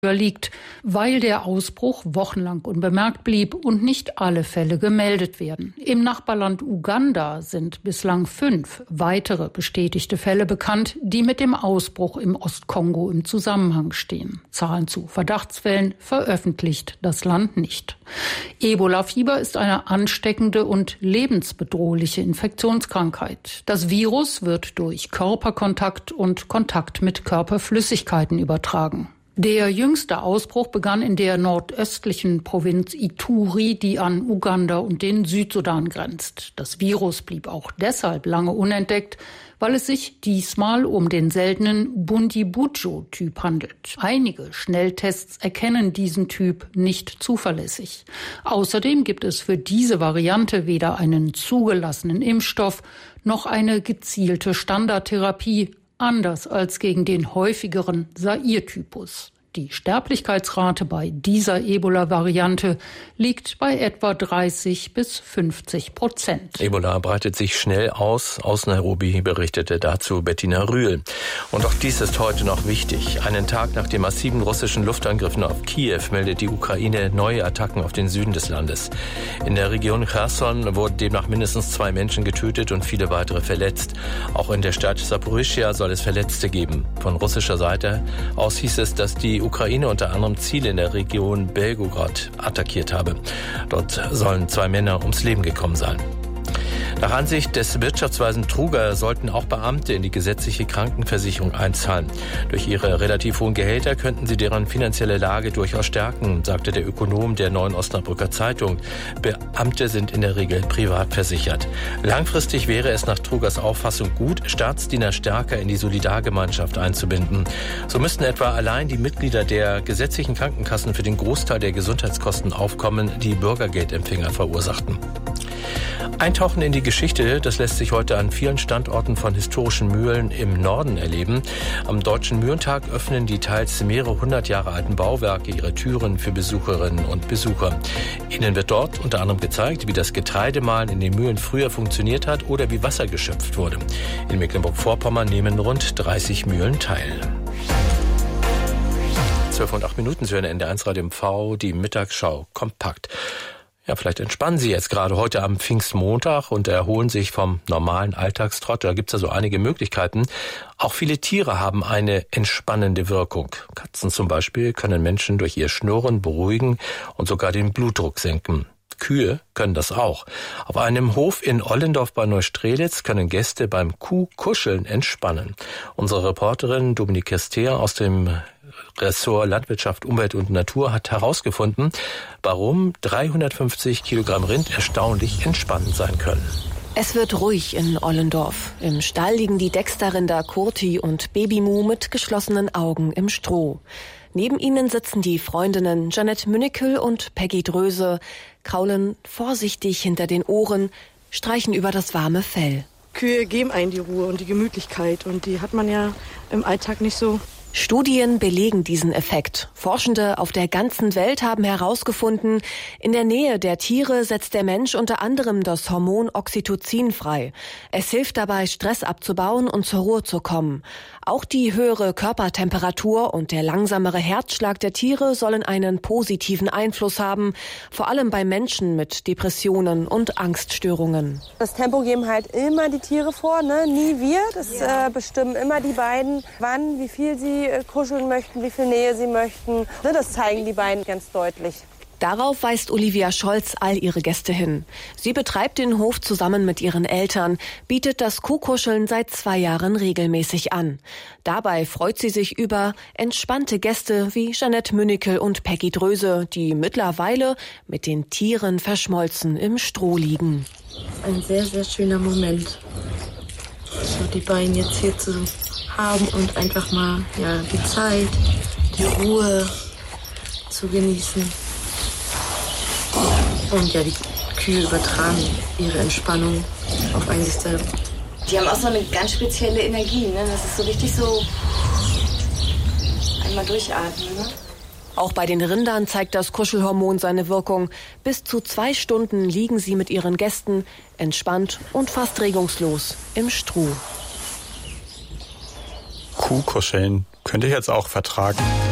liegt, weil der Ausbruch wochenlang unbemerkt blieb und nicht alle Fälle gemeldet werden. Im Nachbarland Uganda sind bislang 5 weitere bestätigte Fälle bekannt, die mit dem Ausbruch im Ostkongo im Zusammenhang stehen. Zahlen zu Verdachtsfällen veröffentlicht das Land nicht. Ebola-Fieber ist eine ansteckende und lebensbedrohliche Infektionskrankheit. Das Virus wird durch Körperkontakt und Kontakt mit Körperflüssigkeiten übertragen. Der jüngste Ausbruch begann in der nordöstlichen Provinz Ituri, die an Uganda und den Südsudan grenzt. Das Virus blieb auch deshalb lange unentdeckt, weil es sich diesmal um den seltenen Bundibugyo-Typ handelt. Einige Schnelltests erkennen diesen Typ nicht zuverlässig. Außerdem gibt es für diese Variante weder einen zugelassenen Impfstoff noch eine gezielte Standardtherapie, anders als gegen den häufigeren Zaire-Typus. Die Sterblichkeitsrate bei dieser Ebola-Variante liegt bei etwa 30-50%. Ebola breitet sich schnell aus. Aus Nairobi berichtete dazu Bettina Rühl. Und auch dies ist heute noch wichtig. Einen Tag nach den massiven russischen Luftangriffen auf Kiew meldet die Ukraine neue Attacken auf den Süden des Landes. In der Region Cherson wurden demnach mindestens 2 Menschen getötet und viele weitere verletzt. Auch in der Stadt Saporischschja soll es Verletzte geben. Von russischer Seite aus hieß es, dass die Ukraine unter anderem Ziele in der Region Belgorod attackiert habe. Dort sollen 2 Männer ums Leben gekommen sein. Nach Ansicht des Wirtschaftsweisen Truger sollten auch Beamte in die gesetzliche Krankenversicherung einzahlen. Durch ihre relativ hohen Gehälter könnten sie deren finanzielle Lage durchaus stärken, sagte der Ökonom der Neuen Osnabrücker Zeitung. Beamte sind in der Regel privat versichert. Langfristig wäre es nach Trugers Auffassung gut, Staatsdiener stärker in die Solidargemeinschaft einzubinden. So müssten etwa allein die Mitglieder der gesetzlichen Krankenkassen für den Großteil der Gesundheitskosten aufkommen, die Bürgergeldempfänger verursachten. Eintauchen in die Geschichte, das lässt sich heute an vielen Standorten von historischen Mühlen im Norden erleben. Am Deutschen Mühlentag öffnen die teils mehrere 100 Jahre alten Bauwerke ihre Türen für Besucherinnen und Besucher. Ihnen wird dort unter anderem gezeigt, wie das Getreidemahlen in den Mühlen früher funktioniert hat oder wie Wasser geschöpft wurde. In Mecklenburg-Vorpommern nehmen rund 30 Mühlen teil. 12:08, Sie hören NDR1 Radio MV, die Mittagsschau kompakt. Ja, vielleicht entspannen Sie jetzt gerade heute am Pfingstmontag und erholen sich vom normalen Alltagstrott. Da gibt's ja so einige Möglichkeiten. Auch viele Tiere haben eine entspannende Wirkung. Katzen zum Beispiel können Menschen durch ihr Schnurren beruhigen und sogar den Blutdruck senken. Kühe können das auch. Auf einem Hof in Ollendorf bei Neustrelitz können Gäste beim Kuhkuscheln entspannen. Unsere Reporterin Dominique Kester aus dem Ressort Landwirtschaft, Umwelt und Natur hat herausgefunden, warum 350 Kilogramm Rind erstaunlich entspannend sein können. Es wird ruhig in Ollendorf. Im Stall liegen die Dexterrinder Kurti und Babymu mit geschlossenen Augen im Stroh. Neben ihnen sitzen die Freundinnen Jeanette Münnekel und Peggy Dröse, kraulen vorsichtig hinter den Ohren, streichen über das warme Fell. Kühe geben einen die Ruhe und die Gemütlichkeit und die hat man ja im Alltag nicht so. Studien belegen diesen Effekt. Forschende auf der ganzen Welt haben herausgefunden, in der Nähe der Tiere setzt der Mensch unter anderem das Hormon Oxytocin frei. Es hilft dabei, Stress abzubauen und zur Ruhe zu kommen. Auch die höhere Körpertemperatur und der langsamere Herzschlag der Tiere sollen einen positiven Einfluss haben, vor allem bei Menschen mit Depressionen und Angststörungen. Das Tempo geben halt immer die Tiere vor, ne? Nie wir. Das bestimmen immer die beiden, wann, wie viel sie kuscheln möchten, wie viel Nähe sie möchten. Ne? Das zeigen die beiden ganz deutlich. Darauf weist Olivia Scholz all ihre Gäste hin. Sie betreibt den Hof zusammen mit ihren Eltern, bietet das Kuhkuscheln seit 2 Jahren regelmäßig an. Dabei freut sie sich über entspannte Gäste wie Jeanette Münnekel und Peggy Dröse, die mittlerweile mit den Tieren verschmolzen im Stroh liegen. Ein sehr, sehr schöner Moment, so die beiden jetzt hier zu haben und einfach mal die Zeit, die Ruhe zu genießen. Und ja, die Kühe übertragen ihre Entspannung auf einen selbst. Die haben auch so eine ganz spezielle Energie, ne? Das ist so richtig so einmal durchatmen, ne? Auch bei den Rindern zeigt das Kuschelhormon seine Wirkung. Bis zu 2 Stunden liegen sie mit ihren Gästen entspannt und fast regungslos im Stroh. Kuhkuscheln könnte ich jetzt auch vertragen.